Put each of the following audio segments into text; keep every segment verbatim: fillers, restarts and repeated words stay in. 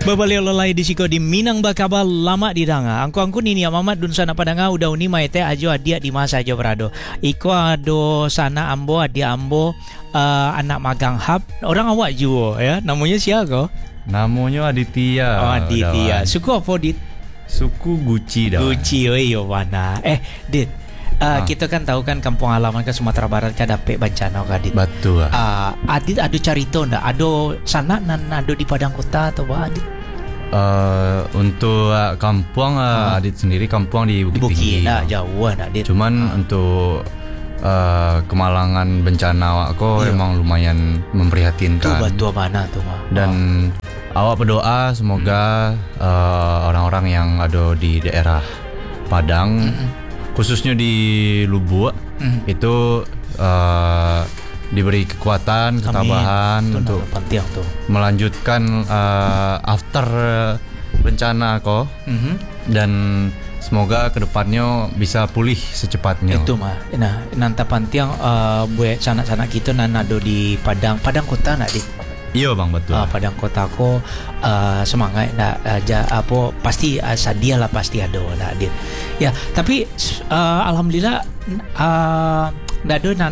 Babaliw lalay di siko di Minang bakabal lama di danga. Angko-angko nini amamat dun sana padanga udah uni maite ajo adia di masa ajo berado. Iko ado sana ambo adia ambo uh, anak magang hub. Orang awak juo ya. Namanya siapa? Namanya Aditya. Oh, Aditya. Suku apa dit? Suku Guci dah. Guci yo mana? Eh dit. Uh, ah. Kita kan tahu kan kampung halaman ke Sumatera Barat kan dapet bencana kadit. Betul. Uh, adit ada carito ndak? Ado sana nan ado di Padang Kota atau apa adit? Uh, untuk uh, kampung uh, uh. adit sendiri kampung di Bukit, Bukit Tinggi. Nah, jauh nak adit. Cuman uh. untuk uh, kemalangan bencana awak ko iya. Emang lumayan memprihatinkan. Tuh bantu mana tuh mah. Dan uh. awak berdoa semoga hmm. uh, orang-orang yang ada di daerah Padang hmm. khususnya di Lubuk mm. itu uh, diberi kekuatan, ketabahan Amin. Untuk tuh. melanjutkan uh, after bencana kok mm-hmm. dan semoga kedepannya bisa pulih secepatnya. Itu mah. Nah, nanti pantiang uh, buat sanak-sanak kita nanado di Padang, Padang Kota nak di. Iya bang betul. Uh, Padang Kota ko uh, semangat nak aja uh, apa pasti uh, sadia lah pasti ada lah dia. Ya tapi uh, alhamdulillah uh, dado nan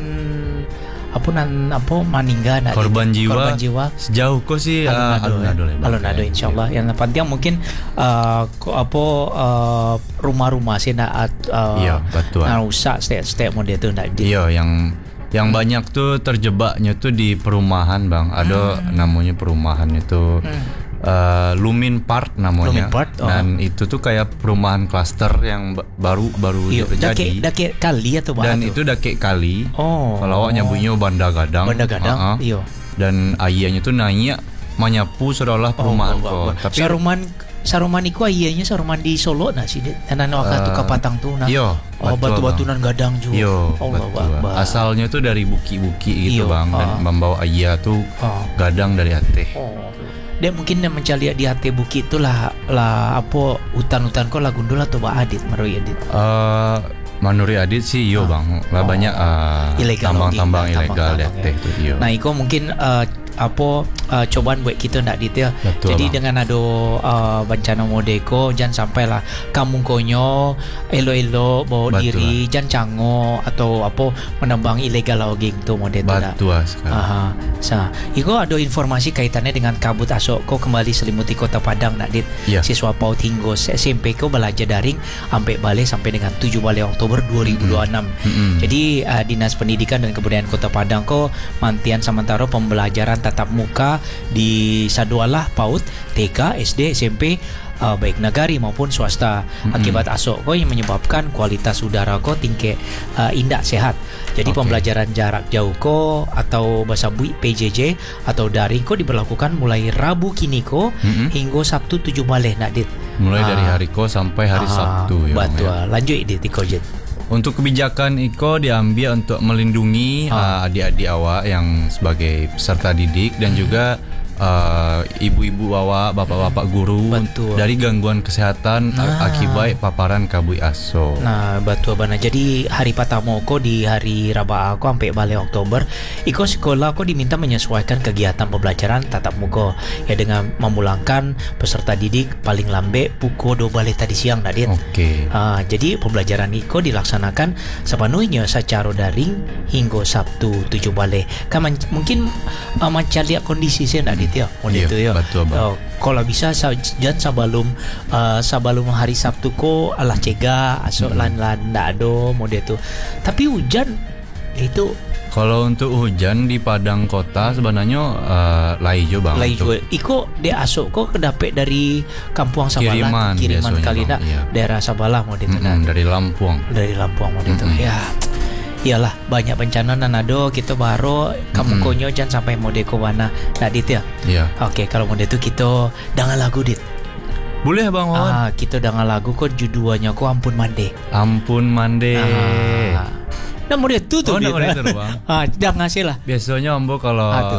apa nan apa maningga nak korban jiwa, korban jiwa sejauh ko sih alun-alun uh, alun-alun ya. Insyaallah yang penting mungkin uh, ko, apa uh, rumah-rumah sih nak uh, iya betul. Nak rusak step-step model tu nak dia. Iya yang Yang hmm. banyak tuh terjebaknya tuh di perumahan bang. Ada hmm. namanya perumahan itu hmm. uh, Lumin Park namanya. Lumin Park, oh. Dan itu tuh kayak perumahan klaster yang baru baru Iyo, terjadi. Dake, dake kali atau Dan itu? itu dake kali. Oh. Kalau awak nyebutnya Banda Gadang. Banda Gadang. Uh-huh. Iyo. Dan ayahnya tuh nanya menyapu seolah perumahan oh, kok. Tapi saruman saruman iku ayahnya saruman di Solo nah sih. Dan waktu uh, tuh Patang tuh nah. Iyo. Oh batu-batunan gadang juga. Iya, oh, betul. Asalnya tuh dari buki-buki gitu iyo, bang, dan uh. membawa ayah tuh uh. gadang dari hati. Oh. Dia mungkin yang mencari di hati bukit itu lah lah apa hutan-hutan kok lah gundul atau bah adit menurut adit. Uh, menurut adit sih yo uh. bang, lah oh. banyak uh, ilegal tambang-tambang lagi, ilegal di hati itu yo. Nah, iko mungkin uh, apa uh, cobaan buat kita ndak detail. Betul, jadi bang. dengan ada uh, bencana modeko jangan sampailah kampung konyo elo-elo bawa Betul, diri jangan cango atau apa menambang ilegal lagi tu model tu dah. Betul sekali. Aha. Sa, iko ada informasi kaitannya dengan kabut asok ko kembali selimuti Kota Padang nak dit. Ya. Siswa PAUD hingga S M P ko belajar daring sampai balik sampai dengan tujuh balik Oktober dua ribu dua puluh enam. Mm-hmm. Jadi uh, Dinas Pendidikan dan Kebudayaan Kota Padang ko mantian sementara pembelajaran tatap muka di sadualah PAUD, T K, S D, S M P uh, baik negari maupun swasta. Mm-hmm. Akibat asok ko yang menyebabkan kualitas udara ko tingkat uh, indah sehat. Jadi okay. Pembelajaran jarak jauh ko atau bahasa bui P J J atau daring ko diberlakukan mulai Rabu kini ko mm-hmm. hingga Sabtu tujuh balik nak dit. Mulai uh, dari hari ko sampai hari uh, Sabtu ya. Betul. Ya. Lanjut dit iko jet. Untuk kebijakan Iko diambil untuk melindungi uh. Uh, adik-adik awak yang sebagai peserta didik dan hmm. juga uh, ibu-ibu awak, bapak-bapak guru betul. Dari gangguan kesehatan nah. akibat paparan kabut asap. Nah, betul bana. Jadi hari pertama ko di hari Rabu ko sampai balik Oktober, Iko sekolah ko diminta menyesuaikan kegiatan pembelajaran tatap muka ya dengan memulangkan peserta didik paling lambe pukul dua balik tadi siang Nadit. Oke. Okay. Uh, jadi pembelajaran Iko dilaksanakan sepenuhnya secara daring hingga Sabtu tujuh balik. Kan man, mungkin uh, mencari kondisi saya Nadit ya. Model iya, itu ya. Betul, uh, kalau bisa jangan sebelum uh, sebelum hari Sabtu ko alah cega asok hmm. lan-lan ndak ada model itu. Tapi hujan itu kalau untuk hujan di Padang Kota sebenarnya uh, lai jo bang. Lai jo. Iko dia asok ko kedapet dari Kampung Sabalah, kiriman, kiriman kali nak iya. daerah Sabalah model itu. Mm-hmm, dari Lampung. Dari Lampung model itu. Mm-hmm. Ya. Iyalah banyak bencana nanado kita baru kamu mm-hmm. konyo jangan sampai mode ko wana nak dit ya. Iya. Oke, kalau mode itu kita dengan lagu dit. Boleh bang Wawan. Ah, kita dengan lagu ko judulnya ko Ampun Mande. Ampun Mande. Ah. Nah mode itu tuh. Oh, nah, itu bang. Ah, dah ngasih lah. Biasanya ambo kalau ah,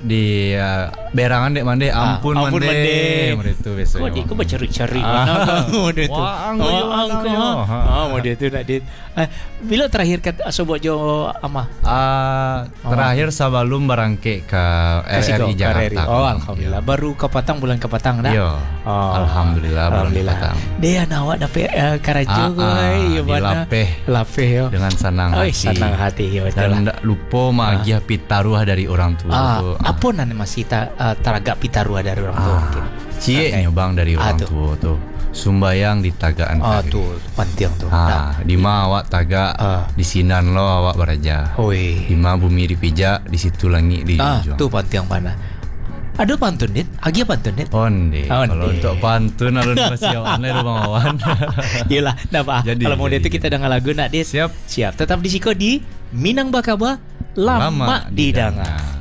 di uh, berangan dek mande Ah, ampun, ampun mande. mande. Mande itu biasa. Kok dia kau cari-cari Ah. mana mode tu. Wah, angko yo, angko. yo. Ha. Ah, mode tu nak dit. Eh, bila terakhir kat sobok jo ama? Ah, terakhir sebelum berangkat ke Kasih R R I kau, Jakarta. R R I. Oh, alhamdulillah. Baru ke Patang bulan ke Patang dah. Iya. Oh, Alhamdulillah, bulan alhamdulillah. Patang. Dia nawak dapat uh, karajo Ah, gue, ah, ya mana? dilapeh. Lapeh yo. Dengan senang Oh, hati. senang hati ya betul Dan lah. tak lupa magiah pitaruah dari orang tua. Ah, tu. apa nane masih ta, uh, teragak pitarua dari orang tua mungkin. Cie bang dari Ah, orang tu. tua tu. Sumbayang di tagaan Ah kari. tu penting tu. Nah. Ah, di ma awak tagak Ah. di sinan lo awak beraja. Oi. Di ma bumi dipijak di situ langit di Ah, junjung. tu penting mana. Ada pantun dit? Agi pantun dit? Onde. Onde. Kalau untuk pantun alun persiapan dari Bang Awan. Iyalah, dah apa? Jadi, Kalau mau jadi, dia tu kita dengar lagu nak dit. Siap. Siap. Tetap di siko di Minang Bakaba Lama, Lama di di Danga. Danga.